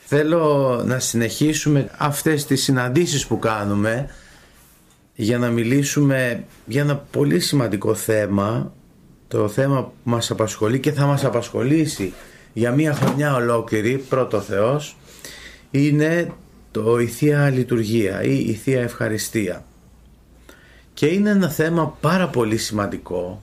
Θέλω να συνεχίσουμε αυτές τις συναντήσεις που κάνουμε για να μιλήσουμε για ένα πολύ σημαντικό θέμα, το θέμα που μας απασχολεί και θα μας απασχολήσει για μία χρονιά ολόκληρη, πρώτο Θεός, είναι η Θεία Λειτουργία ή η Θεία Ευχαριστία. Και είναι ένα θέμα πάρα πολύ σημαντικό,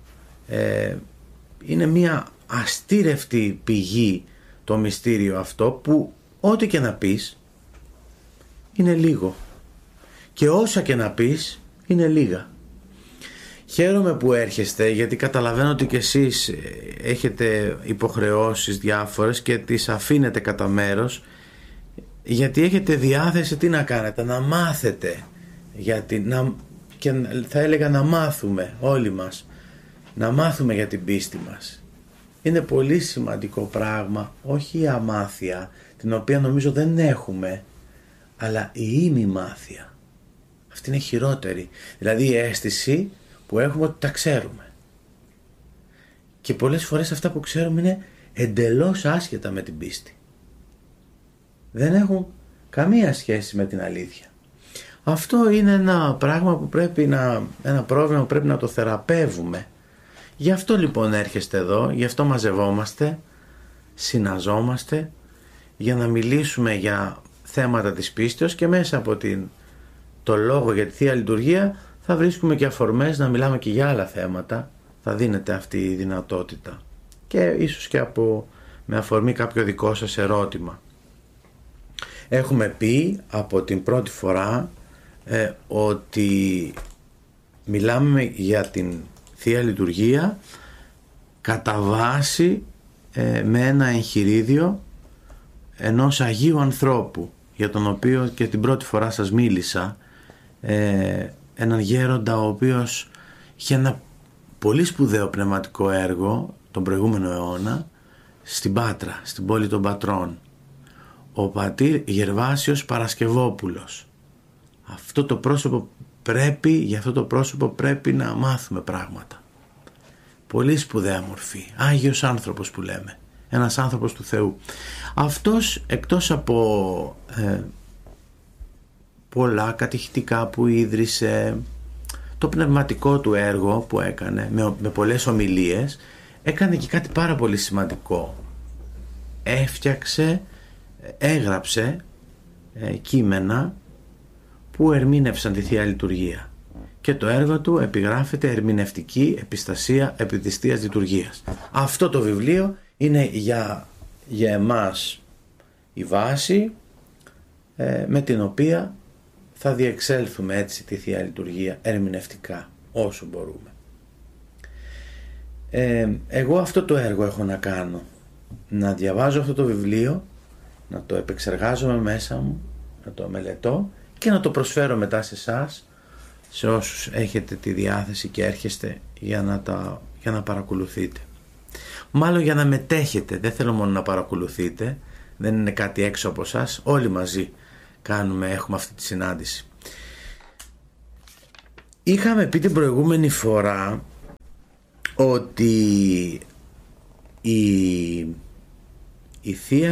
είναι μία αστήρευτη πηγή το μυστήριο αυτό, που ό,τι και να πεις είναι λίγο και όσα και να πεις είναι λίγα. Χαίρομαι που έρχεστε, γιατί καταλαβαίνω ότι και εσείς έχετε υποχρεώσεις διάφορες και τις αφήνετε κατά μέρος, γιατί έχετε διάθεση τι να κάνετε, να μάθετε, και θα έλεγα να μάθουμε όλοι μας, να μάθουμε για την πίστη μας. Είναι πολύ σημαντικό πράγμα, όχι η αμάθεια, την οποία νομίζω δεν έχουμε, αλλά η ημιμάθεια. Αυτή είναι χειρότερη, δηλαδή η αίσθηση που έχουμε ότι τα ξέρουμε. Και πολλές φορές αυτά που ξέρουμε είναι εντελώς άσχετα με την πίστη. Δεν έχουν καμία σχέση με την αλήθεια. Αυτό είναι ένα πράγμα που ένα πρόβλημα που πρέπει να το θεραπεύουμε. Γι' αυτό λοιπόν έρχεστε εδώ, γι' αυτό μαζευόμαστε, συναζόμαστε, για να μιλήσουμε για θέματα της πίστεως, και μέσα από το λόγο για τη Θεία Λειτουργία θα βρίσκουμε και αφορμές να μιλάμε και για άλλα θέματα. Θα δίνεται αυτή η δυνατότητα και ίσως και με αφορμή κάποιο δικό σας ερώτημα. Έχουμε πει από την πρώτη φορά ότι μιλάμε για την Θεία Λειτουργία κατά βάση με ένα εγχειρίδιο ενός Αγίου ανθρώπου, για τον οποίο και την πρώτη φορά σας μίλησα, έναν γέροντα ο οποίος είχε ένα πολύ σπουδαίο πνευματικό έργο τον προηγούμενο αιώνα στην Πάτρα, στην πόλη των Πατρών, ο πατήρ Γερβάσιος Παρασκευόπουλος. Για αυτό το πρόσωπο πρέπει να μάθουμε πράγματα. Πολύ σπουδαία μορφή, Άγιος άνθρωπος που λέμε, ένας άνθρωπος του Θεού. Αυτός, εκτός από πολλά κατηχητικά που ίδρυσε, το πνευματικό του έργο που έκανε με πολλές ομιλίες, έκανε και κάτι πάρα πολύ σημαντικό. Έγραψε κείμενα που ερμήνευσαν τη Θεία Λειτουργία, και το έργο του επιγράφεται Ερμηνευτική Επιστασία Επιδιστίας Λειτουργίας. Αυτό το βιβλίο είναι για εμάς η βάση με την οποία θα διεξέλθουμε έτσι τη Θεία Λειτουργία ερμηνευτικά όσο μπορούμε. Εγώ αυτό το έργο έχω να κάνω, να διαβάζω αυτό το βιβλίο, να το επεξεργάζομαι μέσα μου, να το μελετώ και να το προσφέρω μετά σε εσάς, σε όσους έχετε τη διάθεση και έρχεστε για να παρακολουθείτε. Μάλλον για να μετέχετε, δεν θέλω μόνο να παρακολουθείτε, δεν είναι κάτι έξω από εσάς, όλοι μαζί έχουμε αυτή τη συνάντηση. Είχαμε πει την προηγούμενη φορά ότι η Θεία